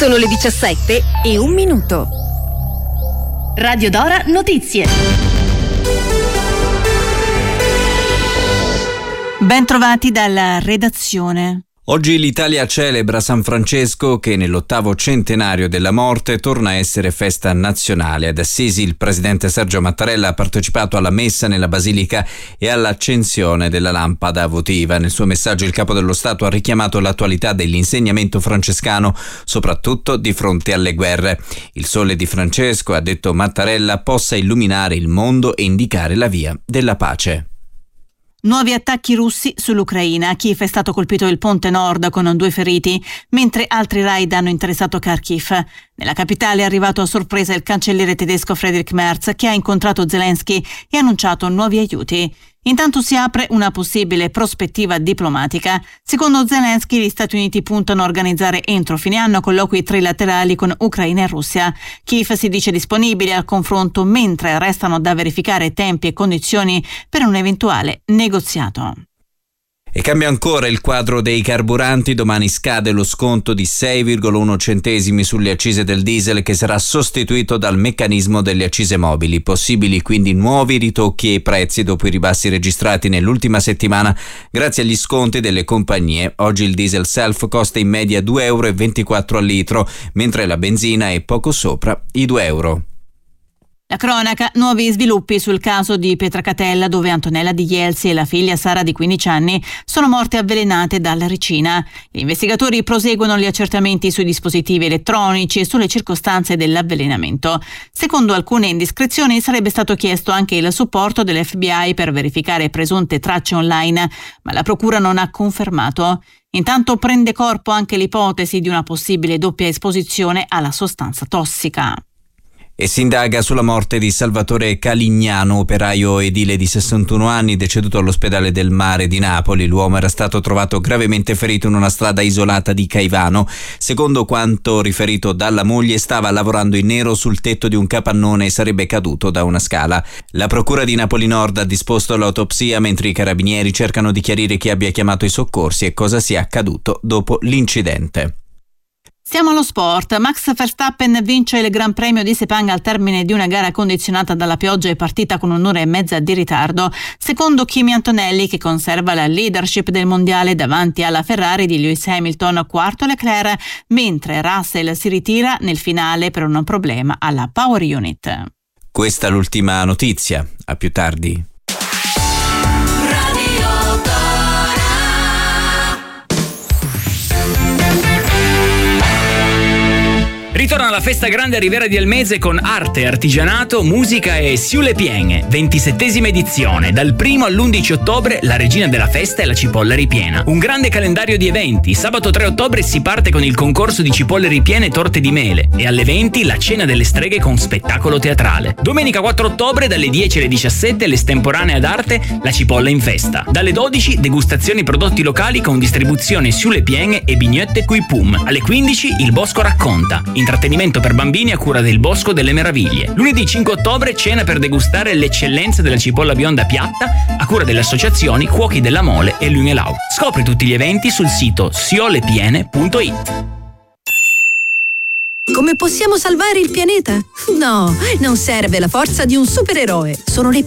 Sono le 17:01. Radio Dora Notizie. Ben trovati dalla redazione. Oggi l'Italia celebra San Francesco che nell'8° centenario della morte torna a essere festa nazionale. Ad Assisi il presidente Sergio Mattarella ha partecipato alla messa nella basilica e all'accensione della lampada votiva. Nel suo messaggio il capo dello Stato ha richiamato l'attualità dell'insegnamento francescano, soprattutto di fronte alle guerre. Il sole di Francesco, ha detto Mattarella, possa illuminare il mondo e indicare la via della pace. Nuovi attacchi russi sull'Ucraina. A Kiev è stato colpito il ponte nord con 2 feriti, mentre altri raid hanno interessato Kharkiv. Nella capitale è arrivato a sorpresa il cancelliere tedesco Friedrich Merz, che ha incontrato Zelensky e ha annunciato nuovi aiuti. Intanto si apre una possibile prospettiva diplomatica. Secondo Zelensky, gli Stati Uniti puntano a organizzare entro fine anno colloqui trilaterali con Ucraina e Russia. Kiev si dice disponibile al confronto, mentre restano da verificare tempi e condizioni per un eventuale negoziato. E cambia ancora il quadro dei carburanti. Domani scade lo sconto di 6,1 centesimi sulle accise del diesel, che sarà sostituito dal meccanismo delle accise mobili. Possibili quindi nuovi ritocchi ai prezzi dopo i ribassi registrati nell'ultima settimana grazie agli sconti delle compagnie. Oggi il diesel self costa in media 2,24 € al litro, mentre la benzina è poco sopra i 2 euro. La cronaca, nuovi sviluppi sul caso di Pietracatella, dove Antonella Di Jelzi e la figlia Sara di 15 anni sono morte avvelenate dalla ricina. Gli investigatori proseguono gli accertamenti sui dispositivi elettronici e sulle circostanze dell'avvelenamento. Secondo alcune indiscrezioni sarebbe stato chiesto anche il supporto dell'FBI per verificare presunte tracce online, ma la procura non ha confermato. Intanto prende corpo anche l'ipotesi di una possibile doppia esposizione alla sostanza tossica. E si indaga sulla morte di Salvatore Calignano, operaio edile di 61 anni, deceduto all'ospedale del Mare di Napoli. L'uomo era stato trovato gravemente ferito in una strada isolata di Caivano. Secondo quanto riferito dalla moglie, stava lavorando in nero sul tetto di un capannone e sarebbe caduto da una scala. La procura di Napoli Nord ha disposto l'autopsia, mentre i carabinieri cercano di chiarire chi abbia chiamato i soccorsi e cosa sia accaduto dopo l'incidente. Siamo allo sport. Max Verstappen vince il Gran Premio di Sepang al termine di una gara condizionata dalla pioggia e partita con 1 ora e mezza di ritardo, secondo Kimi Antonelli, che conserva la leadership del mondiale davanti alla Ferrari di Lewis Hamilton, quarto Leclerc, mentre Russell si ritira nel finale per un problema alla Power Unit. Questa è l'ultima notizia. A più tardi. Ritorna la festa grande a Rivera di Almese con arte, artigianato, musica e Siule Piene, 27ª edizione. Dal 1 all'11 ottobre la regina della festa è la cipolla ripiena. Un grande calendario di eventi. Sabato 3 ottobre si parte con il concorso di cipolle ripiene e torte di mele e alle 20 la cena delle streghe con spettacolo teatrale. Domenica 4 ottobre dalle 10 alle 17 l'estemporanea d'arte La cipolla in festa. Dalle 12 degustazioni prodotti locali con distribuzione Siule Piene e Bignette Cui Pum. Alle 15 il Bosco racconta. Intrattenimento per bambini a cura del Bosco delle Meraviglie. Lunedì 5 ottobre cena per degustare l'eccellenza della cipolla bionda piatta a cura delle associazioni Cuochi della Mole e Lunelau. Scopri tutti gli eventi sul sito siolepiene.it. Come possiamo salvare il pianeta? No, non serve la forza di un supereroe. Sono le